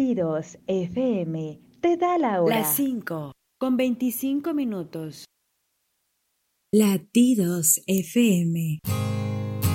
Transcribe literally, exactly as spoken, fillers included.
Latidos F M te da la hora. Las cinco con veinticinco minutos. Latidos F M.